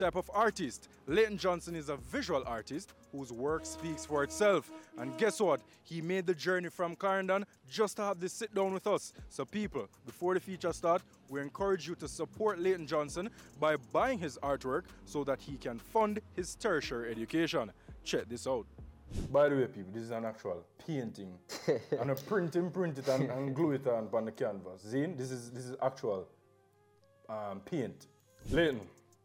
type of artist. Leighton Johnson is a visual artist whose work speaks for itself. And guess what? He made the journey from Clarendon just to have this sit down with us. So people, before the feature starts, we encourage you to support Leighton Johnson by buying his artwork so that he can fund his tertiary education. Check this out. By the way, people, this is an actual painting. And I print it and glue it on the canvas. Zane, this is actual paint. Leighton,